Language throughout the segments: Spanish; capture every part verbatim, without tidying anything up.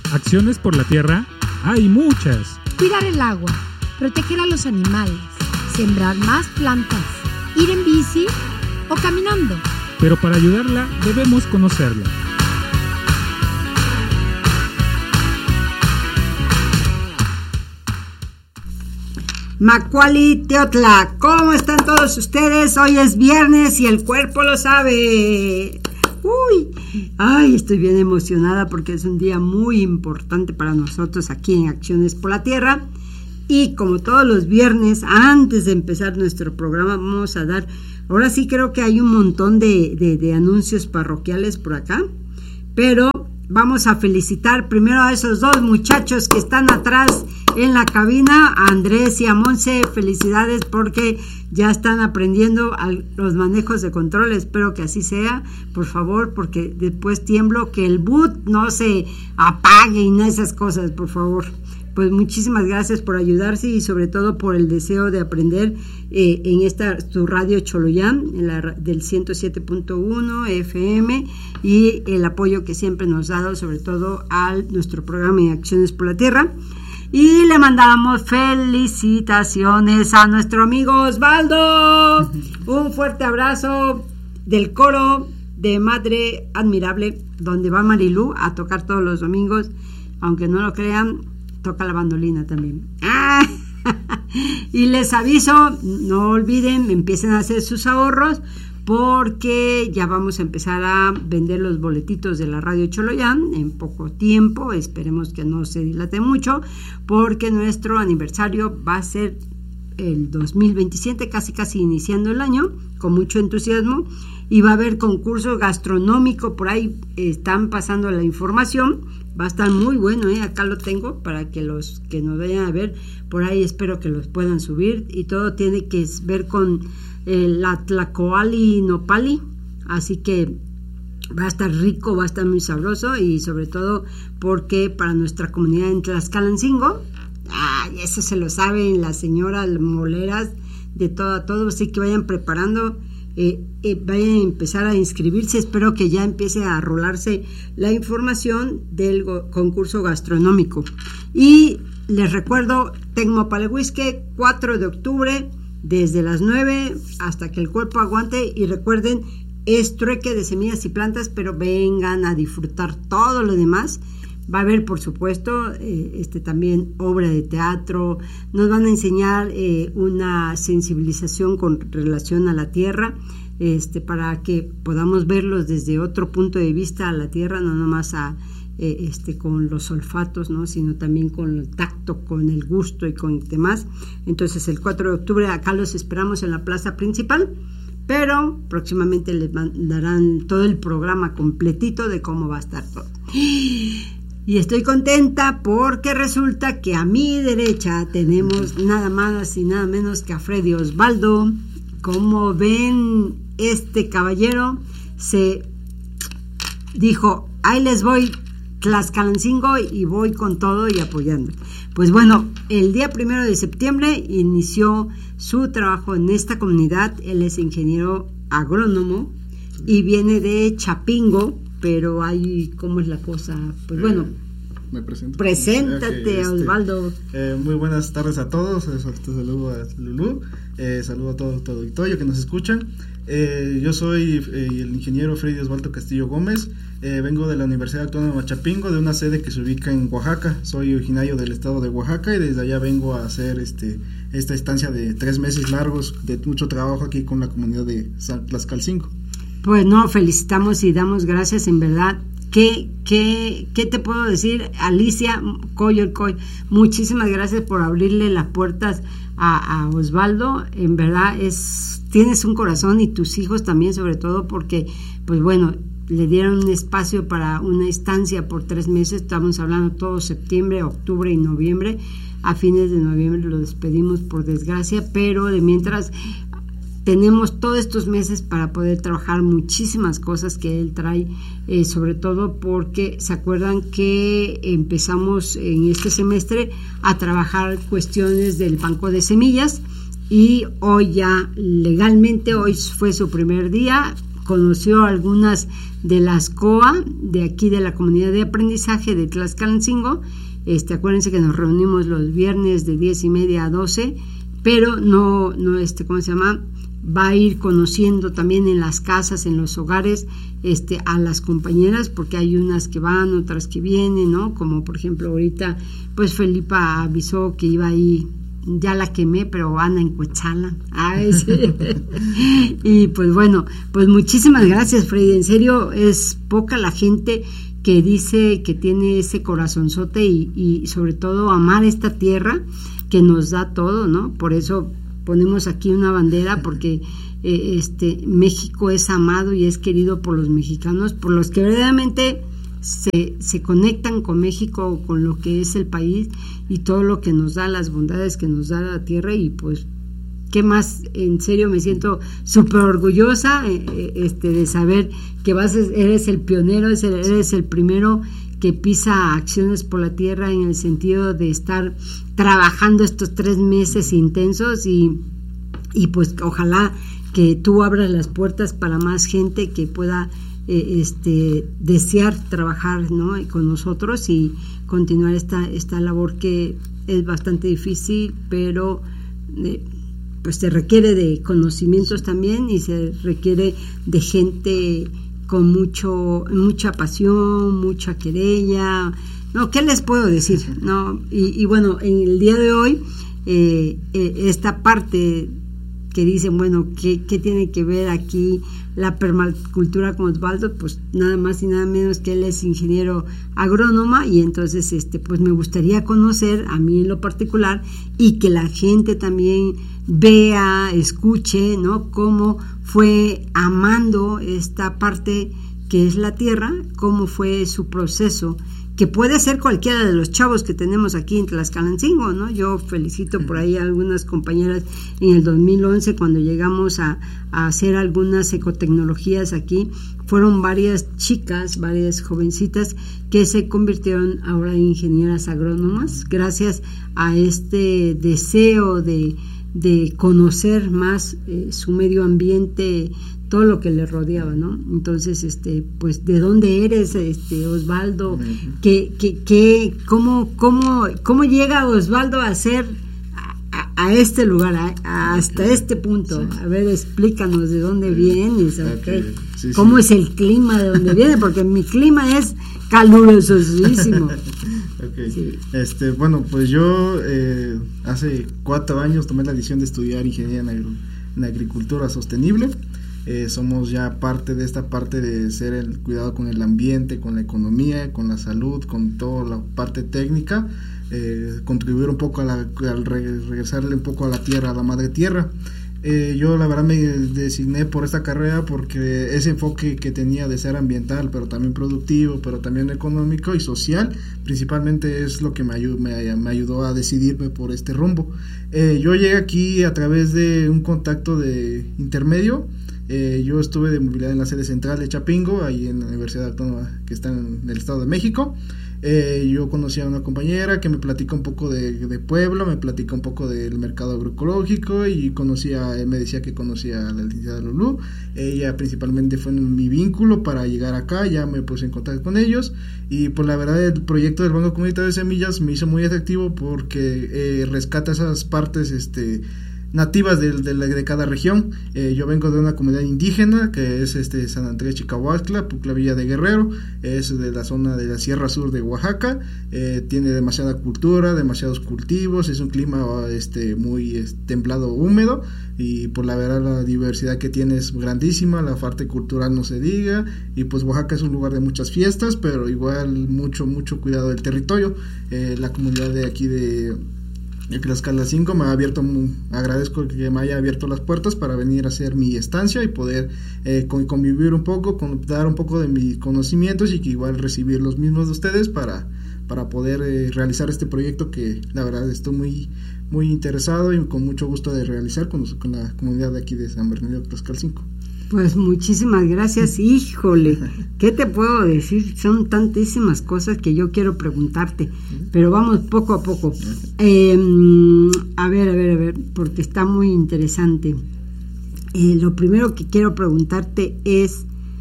Acciones por la tierra hay muchas. Cuidar el agua, proteger a los animales, sembrar más plantas, ir en bici o caminando. Pero para ayudarla debemos conocerla. Macuali Teotla, ¿cómo están todos ustedes? Hoy es viernes y el cuerpo lo sabe. Uy, ay, estoy bien emocionada porque es un día muy importante para nosotros aquí en Acciones por la Tierra. Y como todos los viernes, antes de empezar nuestro programa, vamos a dar, ahora sí creo que hay un montón de, de, de anuncios parroquiales por acá, pero vamos a felicitar primero a esos dos muchachos que están atrás en la cabina, a Andrés y a Monse. Felicidades porque ya están aprendiendo a los manejos de control. Espero que así sea, por favor, porque después tiemblo, que el boot no se apague y no esas cosas, por favor. Pues muchísimas gracias por ayudarse y sobre todo por el deseo de aprender eh, en esta tu radio Choloyán, en la, del ciento siete punto uno F M, y el apoyo que siempre nos ha dado, sobre todo a nuestro programa de Acciones por la Tierra. Y le mandamos felicitaciones a nuestro amigo Osvaldo. Un fuerte abrazo del coro de Madre Admirable, donde va Marilú a tocar todos los domingos, aunque no lo crean, toca la bandolina también. ¡Ah! Y les aviso, no olviden, empiecen a hacer sus ahorros, porque ya vamos a empezar a vender los boletitos de la radio Choloyán en poco tiempo. Esperemos que no se dilate mucho, porque nuestro aniversario va a ser el dos mil veintisiete, casi casi iniciando el año, con mucho entusiasmo, y va a haber concurso gastronómico, por ahí están pasando la información. Va a estar muy bueno, ¿eh? Acá lo tengo para que los que nos vayan a ver por ahí, espero que los puedan subir, y todo tiene que ver con eh, la tlacoali nopali, así que va a estar rico, va a estar muy sabroso, y sobre todo porque para nuestra comunidad en Tlaxcalancingo, ay, eso se lo saben las señoras moleras de todo a todo, así que vayan preparando. Eh, eh, vayan a empezar a inscribirse. Espero que ya empiece a rolarse la información del go- concurso gastronómico. Y les recuerdo, Tecmopalehuisque, cuatro de octubre, desde las nueve hasta que el cuerpo aguante. Y recuerden, es trueque de semillas y plantas, pero vengan a disfrutar todo lo demás. Va a haber, por supuesto, eh, este también obra de teatro. Nos van a enseñar eh, una sensibilización con relación a la tierra, este, para que podamos verlos desde otro punto de vista a la tierra, no nomás a, eh, este, con los olfatos, ¿no? Sino también con el tacto, con el gusto y con demás. Entonces, el cuatro de octubre acá los esperamos en la plaza principal, pero próximamente les darán todo el programa completito de cómo va a estar todo. Y estoy contenta porque resulta que a mi derecha tenemos nada más y nada menos que a Freddy Osvaldo. Como ven, este caballero se dijo, ahí les voy Tlaxcalancingo, y voy con todo y apoyando. Pues bueno, el día primero de septiembre inició su trabajo en esta comunidad. Él es ingeniero agrónomo y viene de Chapingo. Pero ahí, ¿cómo es la cosa? Pues bueno, eh, me presento. Preséntate, okay, este, Osvaldo. Eh, muy buenas tardes a todos. Te saludo a Lulú. Eh, saludo a todo, todo auditorio que nos escuchan. Eh, yo soy eh, el ingeniero Freddy Osvaldo Castillo Gómez. Eh, vengo de la Universidad Autónoma Chapingo, de una sede que se ubica en Oaxaca. Soy originario del estado de Oaxaca y desde allá vengo a hacer este esta estancia de tres meses largos de mucho trabajo aquí con la comunidad de San Tlaxcalcingo. Pues no, felicitamos y damos gracias, en verdad. ¿Qué, qué, qué te puedo decir? Alicia Coyo, Coy, muchísimas gracias por abrirle las puertas a, a Osvaldo. En verdad, es tienes un corazón, y tus hijos también, sobre todo porque, pues bueno, le dieron un espacio para una estancia por tres meses. Estamos hablando todo septiembre, octubre y noviembre. A fines de noviembre lo despedimos, por desgracia, pero de mientras tenemos todos estos meses para poder trabajar muchísimas cosas que él trae, eh, sobre todo porque se acuerdan que empezamos en este semestre a trabajar cuestiones del banco de semillas, y hoy ya legalmente, hoy fue su primer día, conoció algunas de las C O A de aquí de la comunidad de aprendizaje de Tlaxcalancingo. Este, acuérdense que nos reunimos los viernes de diez y media a doce, pero no, no, este, ¿cómo se llama? Va a ir conociendo también en las casas, en los hogares, este, a las compañeras, porque hay unas que van, otras que vienen, ¿no? Como por ejemplo ahorita, pues Felipa avisó que iba ahí, ya la quemé, pero anda en Cuetzalan. Ay, sí. Y pues bueno, pues muchísimas gracias, Freddy. En serio, es poca la gente que dice que tiene ese corazonzote y, y sobre todo amar esta tierra que nos da todo, ¿no? Por eso ponemos aquí una bandera, porque eh, este México es amado y es querido por los mexicanos, por los que verdaderamente se, se conectan con México, con lo que es el país y todo lo que nos da, las bondades que nos da la tierra. Y pues qué más, en serio me siento súper orgullosa eh, este de saber que vas, eres el pionero, eres el primero que pisa Acciones por la Tierra, en el sentido de estar trabajando estos tres meses intensos, y, y pues ojalá que tú abras las puertas para más gente que pueda eh, este desear trabajar, ¿no?, con nosotros y continuar esta, esta labor que es bastante difícil, pero eh, pues se requiere de conocimientos también, y se requiere de gente con mucho mucha pasión, mucha querella. No, ¿qué les puedo decir? No, y, y bueno, en el día de hoy, eh, eh, esta parte que dicen, bueno, ¿qué, qué tiene que ver aquí la permacultura con Osvaldo? Pues nada más y nada menos que él es ingeniero agrónoma, y entonces este pues me gustaría conocer, a mí en lo particular, y que la gente también vea, escuche, ¿no?, cómo fue amando esta parte que es la tierra, cómo fue su proceso, que puede ser cualquiera de los chavos que tenemos aquí en Tlaxcalancingo, ¿no? Yo felicito por ahí a algunas compañeras en el dos mil once, cuando llegamos a, a hacer algunas ecotecnologías aquí. Fueron varias chicas, varias jovencitas que se convirtieron ahora en ingenieras agrónomas, gracias a este deseo de de conocer más eh, su medio ambiente, todo lo que le rodeaba, ¿no? Entonces, este, pues, ¿de dónde eres, este, Osvaldo? Uh-huh. ¿Qué, qué, qué, cómo, cómo, cómo llega Osvaldo a ser a, a este lugar, a, a hasta okay. este punto? Sí. A ver, explícanos de dónde vienes, okay. Okay. Sí, ¿cómo sí. es el clima de dónde viene? Porque mi clima es calurosísimo. Okay. Sí. Este, bueno, pues yo eh, hace cuatro años tomé la decisión de estudiar ingeniería en, agri- en agricultura sostenible. Eh, somos ya parte de esta parte de ser el cuidado con el ambiente, con la economía, con la salud, con toda la parte técnica, eh, contribuir un poco a la, al re- regresarle un poco a la tierra, a la madre tierra. Eh, yo la verdad me designé por esta carrera porque ese enfoque que tenía de ser ambiental, pero también productivo, pero también económico y social, principalmente es lo que me ayudó, me, me ayudó a decidirme por este rumbo. Eh, yo llegué aquí a través de un contacto de intermedio. Eh, yo estuve de movilidad en la sede central de Chapingo, ahí en la Universidad Autónoma que está en el Estado de México. Eh, yo conocí a una compañera que me platica un poco de, de Puebla, me platica un poco del mercado agroecológico, y conocía, me decía que conocía a la licenciada Lulú. Ella principalmente fue mi vínculo para llegar acá, ya me puse en contacto con ellos, y pues la verdad el proyecto del Banco Comunitario de Semillas me hizo muy atractivo porque eh, rescata esas partes este nativas de, de, de cada región. Eh, yo vengo de una comunidad indígena que es este San Andrés Chicahuatla, Pucla Villa de Guerrero, es de la zona de la Sierra Sur de Oaxaca. Eh, tiene demasiada cultura, demasiados cultivos, es un clima este muy es, templado húmedo, y por la verdad la diversidad que tiene es grandísima, la parte cultural no se diga, y pues Oaxaca es un lugar de muchas fiestas, pero igual mucho mucho cuidado del territorio. Eh, la comunidad de aquí de El Tlaxcalancingo me ha abierto, agradezco que me haya abierto las puertas para venir a hacer mi estancia y poder eh, convivir un poco, con, dar un poco de mis conocimientos, y que igual recibir los mismos de ustedes para, para poder eh, realizar este proyecto que la verdad estoy muy muy interesado y con mucho gusto de realizar con, con la comunidad de aquí de San Bernardino de Tlaxcalancingo. Pues muchísimas gracias. Híjole, ¿qué te puedo decir? Son tantísimas cosas que yo quiero preguntarte, pero vamos poco a poco. Eh, a ver, a ver, a ver, porque está muy interesante. eh, lo primero que quiero preguntarte es,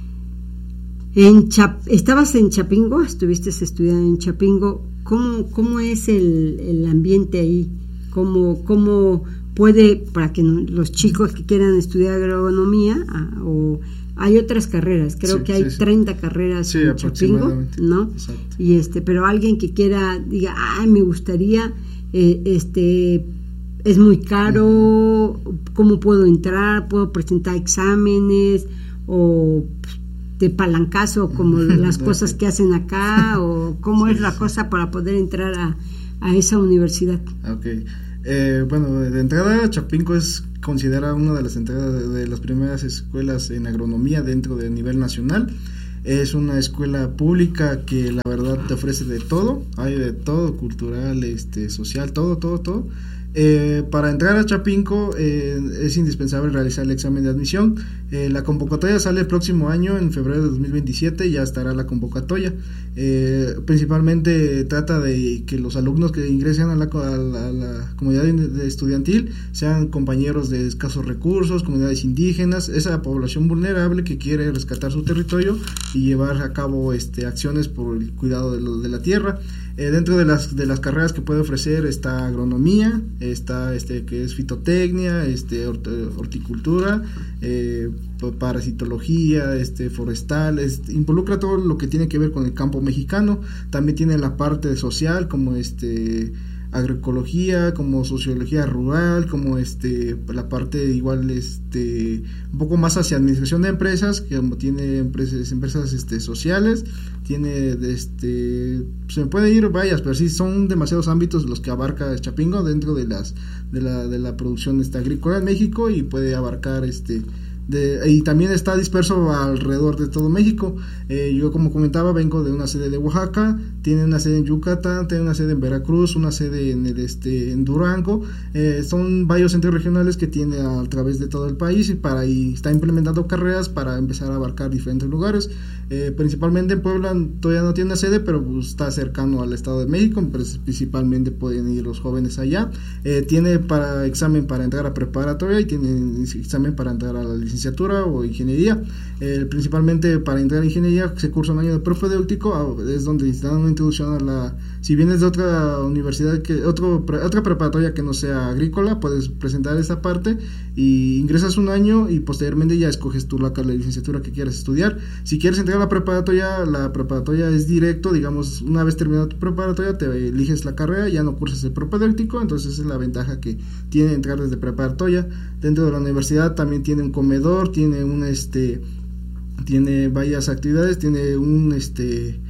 en Chap- ¿estabas en Chapingo? ¿Estuviste estudiando en Chapingo? ¿Cómo, cómo es el, el ambiente ahí? ¿Cómo, cómo puede, para que los chicos que quieran estudiar agronomía, ah, o hay otras carreras, creo sí, que hay sí, sí. treinta carreras sí, en Chapingo, ¿no? Exacto. Y este, pero alguien que quiera, diga, ay, me gustaría, eh, este, es muy caro, uh-huh. ¿Cómo puedo entrar? ¿Puedo presentar exámenes? ¿O de palancazo como las cosas que hacen acá? ¿O cómo sí, es la sí. cosa para poder entrar a, a esa universidad? Ok. Eh, bueno, de entrada, Chapingo es considerada una de las entradas de las primeras escuelas en agronomía dentro del nivel nacional. Es una escuela pública que la verdad te ofrece de todo, hay de todo, cultural, este, social, todo, todo, todo. Eh, para entrar a Chapingo eh, es indispensable realizar el examen de admisión. Eh, la convocatoria sale el próximo año, en febrero de dos mil veintisiete, ya estará la convocatoria. Eh, principalmente trata de que los alumnos que ingresen a la, a la, a la comunidad estudiantil sean compañeros de escasos recursos, comunidades indígenas, esa población vulnerable que quiere rescatar su territorio y llevar a cabo este, acciones por el cuidado de, lo, de la tierra. Eh, dentro de las de las carreras que puede ofrecer está agronomía, está este que es fitotecnia, este hort, horticultura, eh, parasitología, este forestal, este, involucra todo lo que tiene que ver con el campo mexicano. También tiene la parte social como este agroecología, como sociología rural, como este la parte igual este un poco más hacia administración de empresas, que como tiene empresas empresas este sociales, tiene este se puede ir varias, pero sí son demasiados ámbitos los que abarca Chapingo dentro de las de la de la producción este, agrícola en México, y puede abarcar este De, y también está disperso alrededor de todo México. Eh, yo, como comentaba, vengo de una sede de Oaxaca, tiene una sede en Yucatán, tiene una sede en Veracruz, una sede en el este en Durango. Eh, son varios centros regionales que tiene a, a través de todo el país, y para y está implementando carreras para empezar a abarcar diferentes lugares. Eh, principalmente en Puebla todavía no tiene una sede, pero pues, está cercano al Estado de México, principalmente pueden ir los jóvenes allá. Eh, tiene para examen para entrar a preparatoria y tiene examen para entrar a la licenciatura o ingeniería. Eh, principalmente para entrar a ingeniería se cursa un año de propedéutico, es donde te dan una introducción a la, si vienes de otra universidad, que otro, otra preparatoria que no sea agrícola, puedes presentar esa parte y ingresas un año y posteriormente ya escoges tú la, la licenciatura que quieras estudiar. Si quieres entrar a la preparatoria, la preparatoria es directo, digamos, una vez terminada tu preparatoria te eliges la carrera, ya no cursas el propedéutico, entonces esa es la ventaja que tiene entrar desde preparatoria. Dentro de la universidad también tiene un comedor, tiene un este tiene varias actividades, tiene un este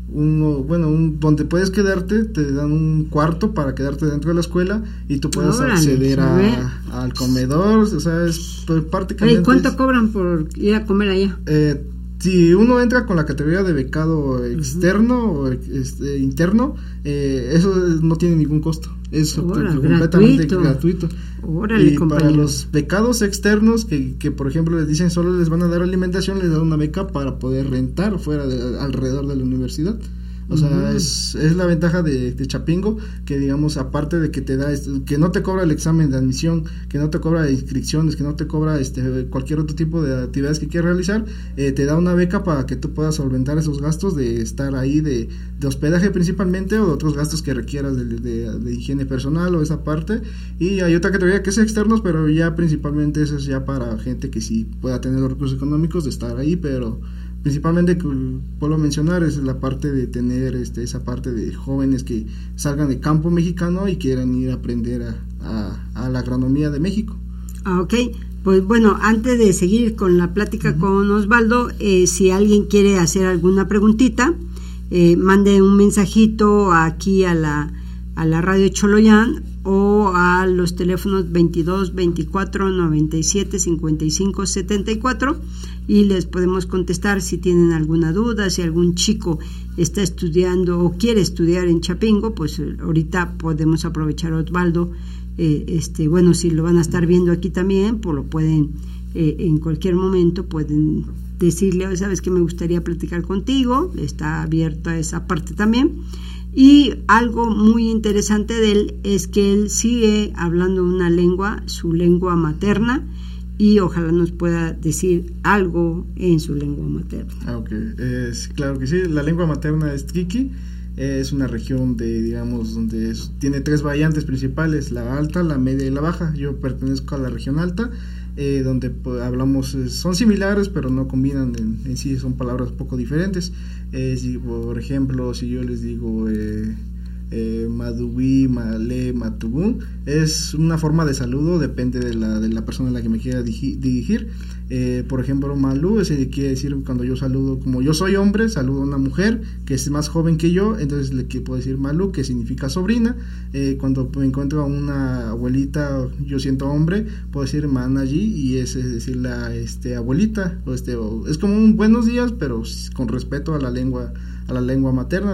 uno bueno un donde puedes quedarte, te dan un cuarto para quedarte dentro de la escuela y tú puedes Órale, acceder a, al comedor, o sea, es prácticamente. ¿Y cuánto cobran por ir a comer allá? Eh, si uno entra con la categoría de becado externo uh-huh. o este, interno, eh, eso no tiene ningún costo, es Órale, completamente gratuito. gratuito. Órale, y compañero. Para los becados externos que, que por ejemplo les dicen solo les van a dar alimentación, les dan una beca para poder rentar fuera de, alrededor de la universidad. O sea, uh-huh. es, es la ventaja de, de Chapingo, que digamos, aparte de que te da, que no te cobra el examen de admisión, que no te cobra inscripciones, que no te cobra este cualquier otro tipo de actividades que quieras realizar, eh, te da una beca para que tú puedas solventar esos gastos de estar ahí, de, de hospedaje principalmente, o de otros gastos que requieras de, de, de higiene personal o esa parte. Y hay otra categoría que es externos, pero ya principalmente eso es ya para gente que sí pueda tener los recursos económicos de estar ahí, pero principalmente, que puedo mencionar, es la parte de tener este, esa parte de jóvenes que salgan de campo mexicano y quieran ir a aprender a, a, a la agronomía de México. Ah, ok, pues bueno, antes de seguir con la plática uh-huh. con Osvaldo, eh, si alguien quiere hacer alguna preguntita, eh, mande un mensajito aquí a la, a la radio Choloyán o a los teléfonos veintidós, veinticuatro, noventa y siete, cincuenta y cinco, setenta y cuatro, y les podemos contestar si tienen alguna duda. Si algún chico está estudiando o quiere estudiar en Chapingo, pues ahorita podemos aprovechar a Osvaldo, eh, este, bueno, si lo van a estar viendo aquí también, pues lo pueden, eh, en cualquier momento pueden decirle, sabes que me gustaría platicar contigo, está abierta esa parte también. Y algo muy interesante de él es que él sigue hablando una lengua, su lengua materna, y ojalá nos pueda decir algo en su lengua materna. Ah, ok, eh, sí, claro que sí, la lengua materna es Triqui, eh, es una región de, digamos, donde es, tiene tres variantes principales, la alta, la media y la baja. Yo pertenezco a la región alta, eh, donde pues, hablamos, eh, son similares pero no combinan en, en sí, son palabras un poco diferentes. Eh, si, por ejemplo, si yo les digo eh, eh, Madubi, Malé, Matubún, es una forma de saludo, depende de la, de la persona a la que me quiera digi- dirigir. Eh, por ejemplo, Malú, ese quiere decir cuando yo saludo, como yo soy hombre, saludo a una mujer que es más joven que yo, entonces le puedo decir Malú, que significa sobrina. Eh, cuando me encuentro a una abuelita, yo siento hombre, puedo decir Manaji, y es, es decir la este, abuelita, o este, o, es como un buenos días, pero con respeto a la lengua, a la lengua materna.